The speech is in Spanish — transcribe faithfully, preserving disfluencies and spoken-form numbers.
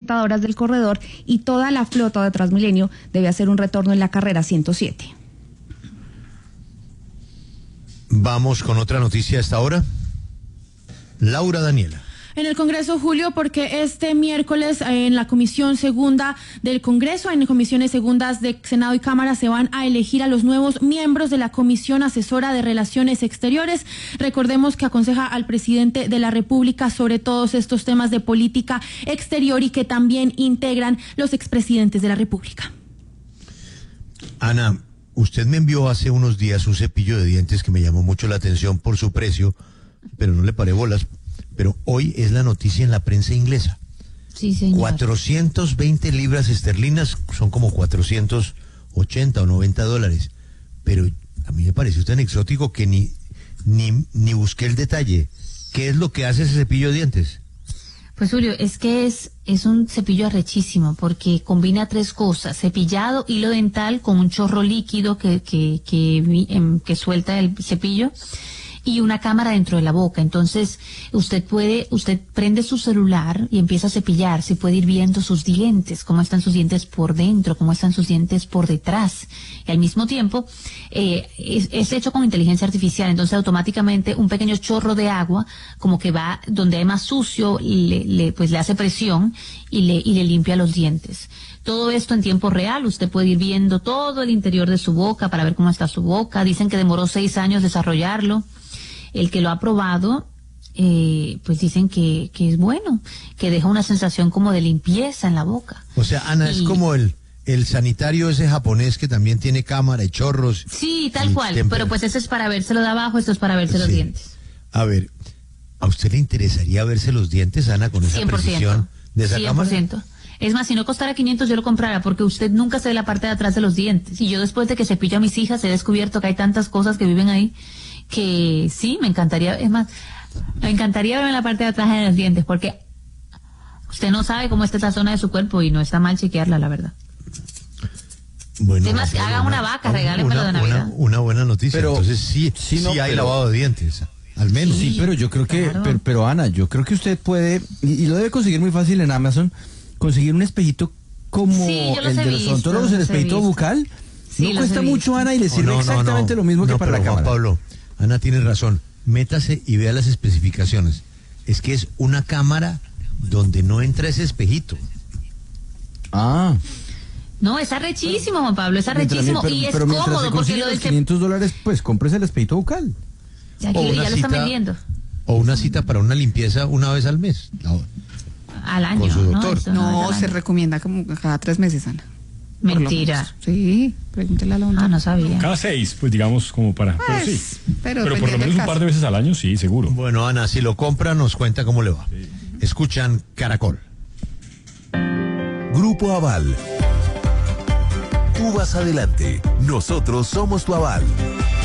computadoras del corredor y toda la flota de Transmilenio debe hacer un retorno en la carrera ciento siete. Vamos con otra noticia a esta hora. Laura Daniela. En el Congreso, Julio, porque este miércoles eh, en la Comisión Segunda del Congreso, en comisiones segundas de Senado y Cámara, se van a elegir a los nuevos miembros de la Comisión Asesora de Relaciones Exteriores. Recordemos que aconseja al presidente de la República sobre todos estos temas de política exterior y que también integran los expresidentes de la República. Ana, usted me envió hace unos días un cepillo de dientes que me llamó mucho la atención por su precio, pero no le paré bolas. Pero hoy es la noticia en la prensa inglesa. Sí, señor. cuatrocientas veinte libras esterlinas, son como cuatrocientos ochenta o noventa dólares. Pero a mí me pareció tan exótico que ni, ni, ni busqué el detalle. ¿Qué es lo que hace ese cepillo de dientes? Pues Julio, es que es, es un cepillo arrechísimo porque combina tres cosas: cepillado, hilo dental con un chorro líquido que, que, que, que, que suelta el cepillo, y una cámara dentro de la boca. Entonces usted puede, usted prende su celular y empieza a cepillarse, puede ir viendo sus dientes, cómo están sus dientes por dentro, cómo están sus dientes por detrás, y al mismo tiempo eh, es, es hecho con inteligencia artificial. Entonces automáticamente un pequeño chorro de agua como que va donde hay más sucio, le, le pues le hace presión y le, y le limpia los dientes. Todo esto en tiempo real, usted puede ir viendo todo el interior de su boca para ver cómo está su boca. Dicen que demoró seis años desarrollarlo. El que lo ha probado, eh, pues dicen que, que es bueno, que deja una sensación como de limpieza en la boca. O sea, Ana, y... es como el, el sanitario ese japonés que también tiene cámara y chorros. Sí, tal cual, tempera. Pero pues ese es para vérselo de abajo, esto es para verse sí. los dientes. A ver, ¿a usted le interesaría verse los dientes, Ana, con esa cien por ciento, precisión de esa cien por ciento. Cámara? Es más, si no costara quinientos yo lo comprara, porque usted nunca se ve la parte de atrás de los dientes. Y yo después de que cepillo a mis hijas he descubierto que hay tantas cosas que viven ahí que sí, me encantaría, es más, me encantaría verme la parte de atrás de los dientes, porque usted no sabe cómo está esa zona de su cuerpo y no está mal chequearla, la verdad. Bueno, es más, haga una, una vaca, regálenmelo de Navidad. Una, una buena noticia, pero, entonces sí, sí, sí no, hay pero, lavado de dientes, al menos. Sí, pero yo creo que, claro. pero, pero Ana, yo creo que usted puede, y, y lo debe conseguir muy fácil en Amazon, conseguir un espejito como sí, el de los odontólogos, el espejito bucal. Sí, no cuesta mucho, Ana, y le sirve oh, no, exactamente no, no. lo mismo no, que para pero, la cámara. Juan Pablo, Ana tiene razón, métase y vea las especificaciones. Es que es una cámara donde no entra ese espejito. Ah. No, es arrechísimo, Juan Pablo, es arrechísimo pero, y es pero cómodo porque lo de quinientos dólares, pues cómprese el espejito bucal. Ya, que, ya lo están vendiendo. O una cita para una limpieza una vez al mes. No, al año. Con su doctor. No, no se año. recomienda como cada tres meses, Ana. Mentira. Sí, pregúntele a la Ah, no sabía. Cada seis, pues digamos, como para... Pues, pero sí. Pero, pero por lo menos un par de veces al año, sí, seguro. Bueno, Ana, si lo compra, nos cuenta cómo le va. Sí. Escuchan Caracol. Grupo Aval. Tú vas adelante. Nosotros somos tu aval.